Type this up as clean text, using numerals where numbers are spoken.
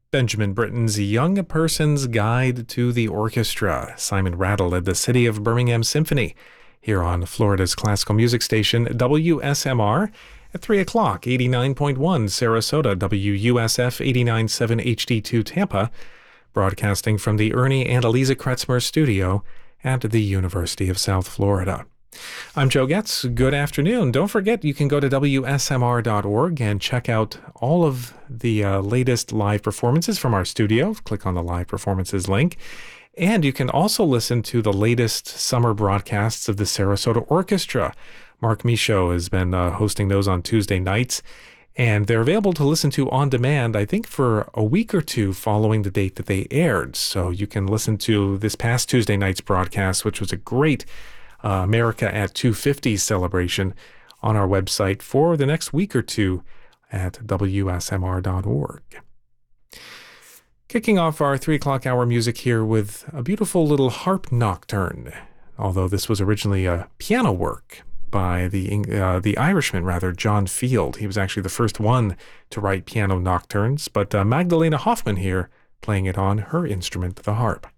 Benjamin Britten's Young Person's Guide to the Orchestra. Simon Rattle led the City of Birmingham Symphony here on Florida's classical music station WSMR at 3 o'clock, 89.1 Sarasota, WUSF 89.7 HD2 Tampa, broadcasting from the Ernie and Eliza Kretzmer studio at the University of South Florida. I'm Joe Getz. Good afternoon. Don't forget, you can go to WSMR.org and check out all of the latest live performances from our studio. Click on the live performances link. And you can also listen to the latest summer broadcasts of the Sarasota Orchestra. Mark Michaud has been hosting those on Tuesday nights, and they're available to listen to on demand, I think, for a week or two following the date that they aired. So you can listen to this past Tuesday night's broadcast, which was a great America at 250 celebration, on our website for the next week or two at WSMR.org. Kicking off our 3 o'clock hour music here with a beautiful little harp nocturne, although this was originally a piano work by the Irishman, John Field. He was actually the first one to write piano nocturnes, but Magdalena Hoffman here playing it on her instrument, the harp.